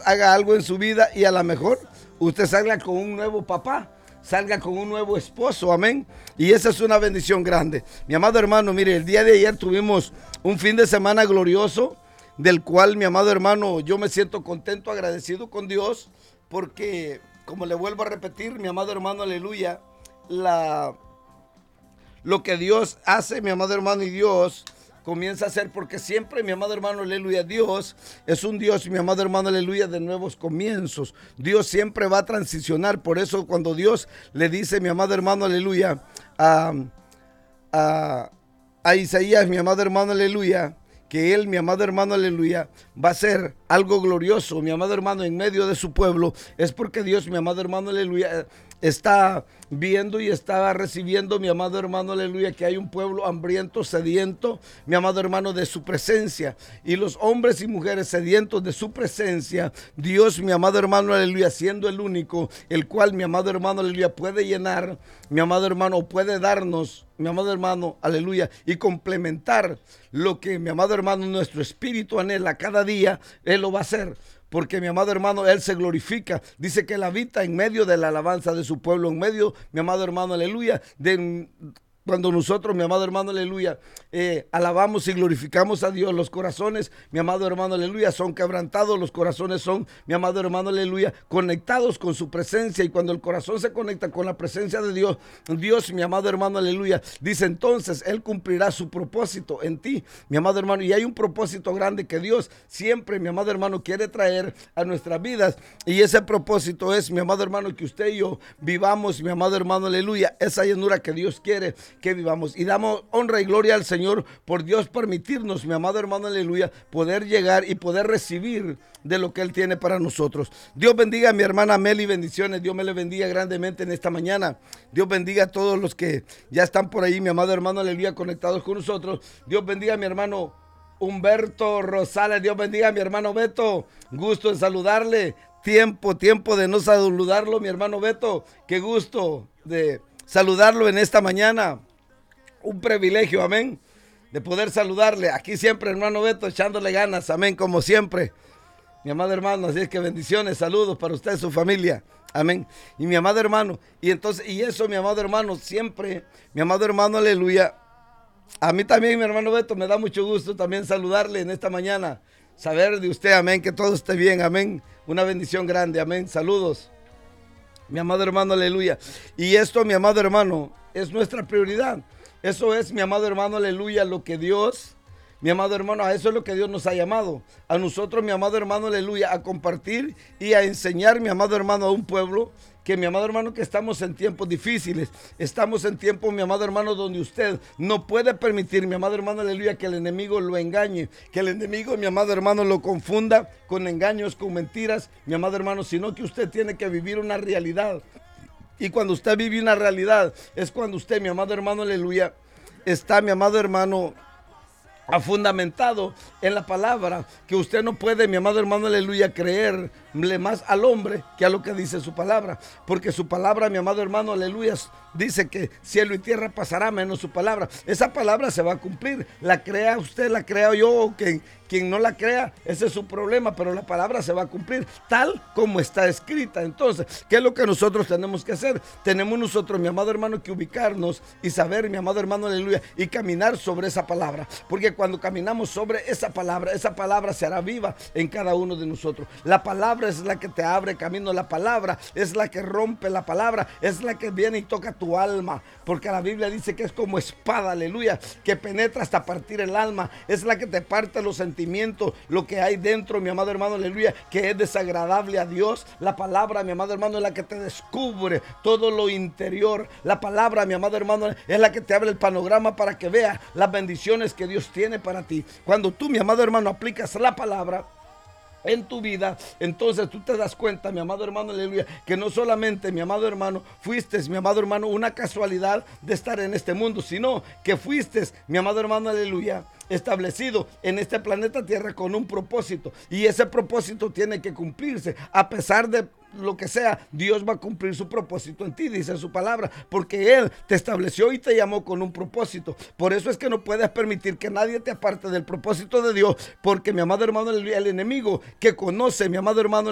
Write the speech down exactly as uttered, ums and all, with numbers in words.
haga algo en su vida y a lo mejor usted salga con un nuevo papá, salga con un nuevo esposo, amén. Y esa es una bendición grande. Mi amado hermano, mire, el día de ayer tuvimos un fin de semana glorioso, del cual, mi amado hermano, yo me siento contento, agradecido con Dios, porque, como le vuelvo a repetir, mi amado hermano, aleluya, la, lo que Dios hace, mi amado hermano, y Dios comienza a hacer, porque siempre, mi amado hermano, aleluya, Dios es un Dios, mi amado hermano, aleluya, de nuevos comienzos. Dios siempre va a transicionar. Por eso cuando Dios le dice, mi amado hermano, aleluya, a, a, a Isaías, mi amado hermano, aleluya, que él, mi amado hermano, aleluya, va a ser algo glorioso, mi amado hermano, en medio de su pueblo, es porque Dios, mi amado hermano, aleluya, está viendo y está recibiendo, mi amado hermano, aleluya, que hay un pueblo hambriento, sediento, mi amado hermano, de su presencia. Y los hombres y mujeres sedientos de su presencia, Dios, mi amado hermano, aleluya, siendo el único, el cual, mi amado hermano, aleluya, puede llenar, mi amado hermano, puede darnos, mi amado hermano, aleluya, y complementar lo que, mi amado hermano, nuestro espíritu anhela cada día. Él lo va a hacer. Porque, mi amado hermano, Él se glorifica. Dice que Él habita en medio de la alabanza de su pueblo, en medio, mi amado hermano, aleluya, de... Cuando nosotros, mi amado hermano, aleluya, eh, alabamos y glorificamos a Dios, los corazones, mi amado hermano, aleluya, son quebrantados, los corazones son, mi amado hermano, aleluya, conectados con su presencia. Y cuando el corazón se conecta con la presencia de Dios, Dios, mi amado hermano, aleluya, dice entonces, Él cumplirá su propósito en ti, mi amado hermano. Y hay un propósito grande que Dios siempre, mi amado hermano, quiere traer a nuestras vidas. Y ese propósito es, mi amado hermano, que usted y yo vivamos, mi amado hermano, aleluya, esa llenura que Dios quiere que vivamos. Y damos honra y gloria al Señor por Dios permitirnos, mi amado hermano, aleluya, poder llegar y poder recibir de lo que Él tiene para nosotros. Dios bendiga a mi hermana Meli, bendiciones. Dios me le bendiga grandemente en esta mañana. Dios bendiga a todos los que ya están por ahí, mi amado hermano, aleluya, conectados con nosotros. Dios bendiga a mi hermano Humberto Rosales. Dios bendiga a mi hermano Beto. Gusto en saludarle. Tiempo, tiempo de no saludarlo, mi hermano Beto. Qué gusto de saludarlo en esta mañana. Un privilegio, amén, de poder saludarle. Aquí siempre, hermano Beto, echándole ganas, amén, como siempre. Mi amado hermano, así es que bendiciones, saludos para usted y su familia, amén. Y mi amado hermano, y entonces, y eso, mi amado hermano, siempre, mi amado hermano, aleluya. A mí también, mi hermano Beto, me da mucho gusto también saludarle en esta mañana, saber de usted, amén, que todo esté bien, amén. Una bendición grande, amén, saludos. Mi amado hermano, aleluya. Y esto, mi amado hermano, es nuestra prioridad. Eso es, mi amado hermano, aleluya, lo que Dios, mi amado hermano, a eso es lo que Dios nos ha llamado. A nosotros, mi amado hermano, aleluya, a compartir y a enseñar, mi amado hermano, a un pueblo que, mi amado hermano, que estamos en tiempos difíciles. Estamos en tiempos, mi amado hermano, donde usted no puede permitir, mi amado hermano, aleluya, que el enemigo lo engañe, que el enemigo, mi amado hermano, lo confunda con engaños, con mentiras, mi amado hermano, sino que usted tiene que vivir una realidad. Y cuando usted vive una realidad, es cuando usted, mi amado hermano, aleluya, está, mi amado hermano, fundamentado en la palabra, que usted no puede, mi amado hermano, aleluya, creerle más al hombre que a lo que dice su palabra, porque su palabra, mi amado hermano, aleluya, dice que cielo y tierra pasará menos su palabra. Esa palabra se va a cumplir, la crea usted, la crea yo, o quien, quien no la crea, ese es su problema, pero la palabra se va a cumplir tal como está escrita. Entonces, ¿qué es lo que nosotros tenemos que hacer? Tenemos nosotros, mi amado hermano, que ubicarnos y saber, mi amado hermano, aleluya, y caminar sobre esa palabra, porque cuando caminamos sobre esa palabra, esa palabra se hará viva en cada uno de nosotros. La palabra es la que te abre camino, la palabra es la que rompe, la palabra es la que viene y toca tu alma, porque la Biblia dice que es como espada, aleluya, que penetra hasta partir el alma, es la que te parte los sentimientos, lo que hay dentro, mi amado hermano, aleluya, que es desagradable a Dios. La palabra, mi amado hermano, es la que te descubre todo lo interior. La palabra, mi amado hermano, es la que te abre el panorama para que veas las bendiciones que Dios tiene para ti. Cuando tú, mi amado hermano, aplicas la palabra en tu vida, entonces tú te das cuenta, mi amado hermano, aleluya, que no solamente, mi amado hermano, fuiste, mi amado hermano, una casualidad de estar en este mundo, sino que fuiste, mi amado hermano, aleluya, establecido en este planeta Tierra con un propósito, y ese propósito tiene que cumplirse a pesar de lo que sea. Dios va a cumplir su propósito en ti, dice su palabra, porque Él te estableció y te llamó con un propósito. Por eso es que no puedes permitir que nadie te aparte del propósito de Dios, porque, mi amado hermano, el, el enemigo que conoce, mi amado hermano,